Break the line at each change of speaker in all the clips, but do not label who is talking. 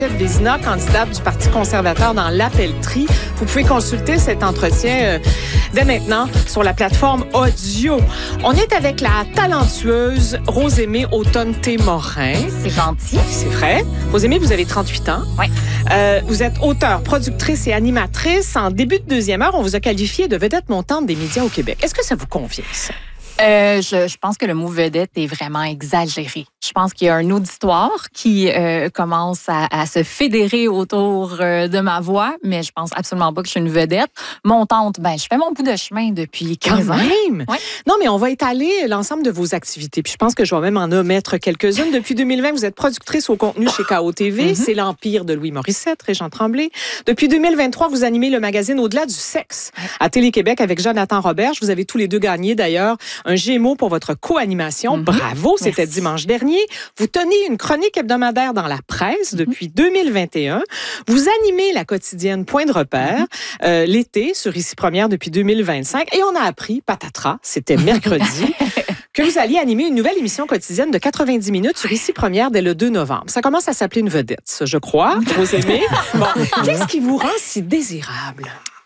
Vézina, candidate du Parti conservateur dans l'Appellerie. Vous pouvez consulter cet entretien dès maintenant sur la plateforme audio. On est avec la talentueuse Rosémée Automne-Morin.
C'est gentil.
C'est vrai. Rosémée, vous avez 38 ans.
Oui.
Vous êtes auteure, productrice et animatrice. En début de deuxième heure, on vous a qualifié de vedette montante des médias au Québec. Est-ce que ça vous convient, ça?
Je pense que le mot vedette est vraiment exagéré. Je pense qu'il y a un auditoire qui commence à se fédérer autour de ma voix, mais je pense absolument pas que je suis une vedette. Montante, je fais mon bout de chemin depuis 15 ans.
Quand même!
Oui.
Non, mais on va étaler l'ensemble de vos activités. Puis je pense que je vais même en omettre quelques-unes. Depuis 2020, vous êtes productrice au contenu chez KO-TV. C'est l'empire de Louis Morissette, Régent Tremblay. Depuis 2023, vous animez le magazine Au-delà du sexe à Télé-Québec avec Jonathan Roberge. Vous avez tous les deux gagné, d'ailleurs, un Gémeaux pour votre co-animation. Bravo, c'était dimanche dernier. Vous tenez une chronique hebdomadaire dans la presse depuis 2021. Vous animez la quotidienne Point de repère l'été sur Ici Première depuis 2025. Et on a appris, patatras, c'était mercredi, que vous alliez animer une nouvelle émission quotidienne de 90 minutes sur Ici Première dès le 2 novembre. Ça commence à s'appeler une vedette, ça, je crois, Rosémée. Bon, qu'est-ce qui vous rend si désirable?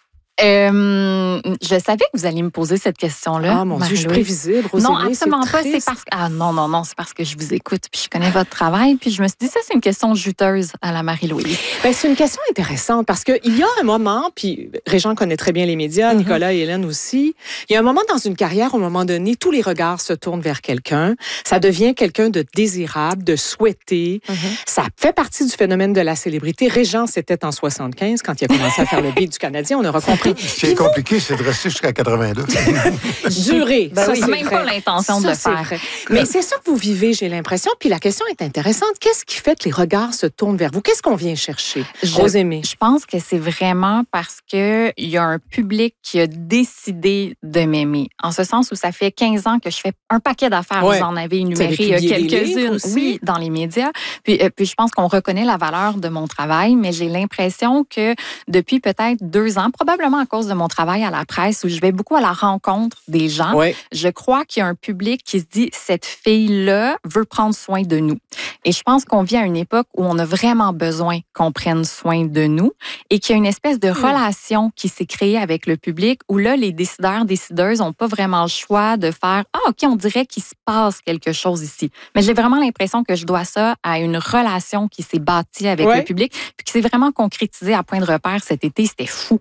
Je savais que vous alliez me poser cette question-là.
Ah, mon Dieu, je suis prévisible, Rosémée.
Non, absolument pas. C'est parce que... non, c'est parce que je vous écoute, puis je connais votre travail, puis je me suis dit, ça, c'est une question juteuse à la Marie-Louise.
C'est une question intéressante, parce qu'il y a un moment, puis Régent connaît très bien les médias, Nicolas et Hélène aussi, il y a un moment dans une carrière, au moment donné, tous les regards se tournent vers quelqu'un. Ça devient quelqu'un de désirable, de souhaité. Ça fait partie du phénomène de la célébrité. Régent, c'était en 75, quand il a commencé à faire le beat du Canadien, on aura compris.
Ce qui est compliqué, c'est de rester jusqu'à 82.
Durer.
Ça,
c'est
même
vrai.
pas l'intention de le faire.
Vrai. Mais c'est ça que vous vivez, j'ai l'impression. Puis la question est intéressante. Qu'est-ce qui fait que les regards se tournent vers vous? Qu'est-ce qu'on vient chercher? Rosémée.
Je pense que c'est vraiment parce qu'il y a un public qui a décidé de m'aimer. En ce sens où ça fait 15 ans que je fais un paquet d'affaires. Vous en avez énuméré quelques-unes. Oui, dans les médias. Puis je pense qu'on reconnaît la valeur de mon travail, mais j'ai l'impression que depuis peut-être 2 ans, probablement à cause de mon travail à la presse, où je vais beaucoup à la rencontre des gens, je crois qu'il y a un public qui se dit, cette fille-là veut prendre soin de nous. Et je pense qu'on vit à une époque où on a vraiment besoin qu'on prenne soin de nous et qu'il y a une espèce de relation qui s'est créée avec le public où là, les décideurs, décideuses n'ont pas vraiment le choix de faire « Ah, OK, on dirait qu'il se passe quelque chose ici. » Mais j'ai vraiment l'impression que je dois ça à une relation qui s'est bâtie avec le public puis qui s'est vraiment concrétisée à Point de repère cet été. C'était fou.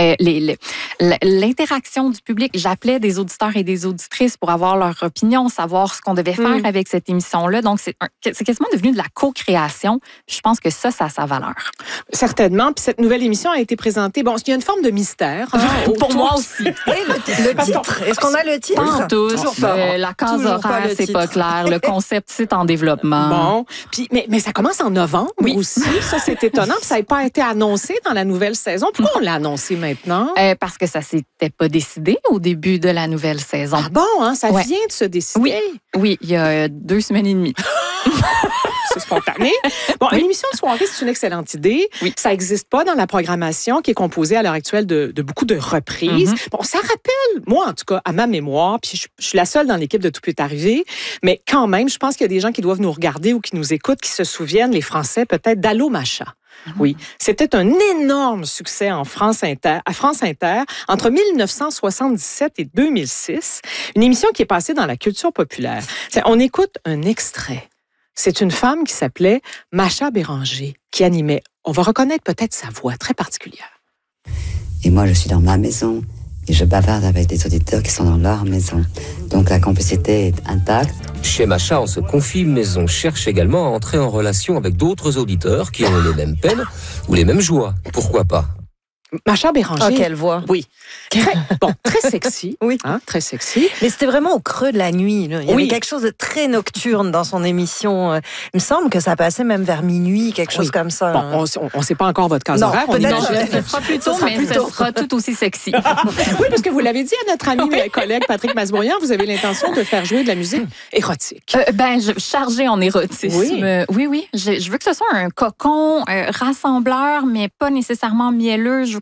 L'interaction du public, j'appelais des auditeurs et des auditrices pour avoir leur opinion, savoir ce qu'on devait faire avec cette émission-là. Donc, c'est quasiment devenu de la co-création. Je pense que ça a sa valeur.
Certainement. Puis cette nouvelle émission a été présentée. Bon, il y a une forme de mystère.
Pour moi aussi.
Oui, le titre. Est-ce qu'on a le titre?
Pas en tous. La case horaire, c'est pas clair. Le concept, c'est en développement.
Bon. Puis, mais ça commence en novembre aussi. Ça, c'est étonnant. Puis ça n'a pas été annoncé dans la nouvelle saison. Pourquoi on l'a annoncé maintenant?
Parce que ça s'était pas décidé au début de la nouvelle saison.
Ah bon, ça vient de se décider?
Oui, il y a 2 semaines et demie.
C'est spontané. Bon, une émission de soirée, c'est une excellente idée. Ça n'existe pas dans la programmation qui est composée à l'heure actuelle de beaucoup de reprises. Bon, ça rappelle, moi en tout cas, à ma mémoire, puis je suis la seule dans l'équipe de Tout peut arriver, mais quand même, je pense qu'il y a des gens qui doivent nous regarder ou qui nous écoutent, qui se souviennent, les Français peut-être, d'Allô Macha. Oui, c'était un énorme succès à France Inter entre 1977 et 2006, une émission qui est passée dans la culture populaire. On écoute un extrait. C'est une femme qui s'appelait Macha Béranger qui animait. On va reconnaître peut-être sa voix très particulière.
Et moi, je suis dans ma maison et je bavarde avec des auditeurs qui sont dans leur maison. Donc la complicité est intacte.
Chez Macha, on se confie, mais on cherche également à entrer en relation avec d'autres auditeurs qui ont les mêmes peines ou les mêmes joies. Pourquoi pas?
Macha Béranger.
Oh, quelle voix.
Oui. Très sexy.
Oui.
Très sexy.
Mais c'était vraiment au creux de la nuit. Là. Il y avait quelque chose de très nocturne dans son émission. Il me semble que ça passait même vers minuit, quelque chose comme ça.
Bon, on ne sait pas encore votre case horaire.
Ce sera plus tôt, mais ce sera tout aussi sexy.
Oui, parce que vous l'avez dit à notre ami et collègue Patrick Masbourian, vous avez l'intention de faire jouer de la musique érotique.
Chargée en érotisme. Oui. Je veux que ce soit un cocon rassembleur, mais pas nécessairement mielleux. Je veux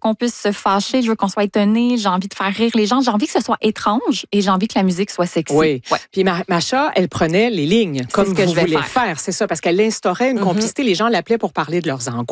qu'on puisse se fâcher, je veux qu'on soit étonné, j'ai envie de faire rire les gens, j'ai envie que ce soit étrange et j'ai envie que la musique soit sexy.
Oui. Ouais. Puis Macha, elle prenait les lignes comme
ce que
vous
je vais
voulez faire. C'est ça, parce qu'elle instaurait une complicité. Les gens l'appelaient pour parler de leurs angoisses.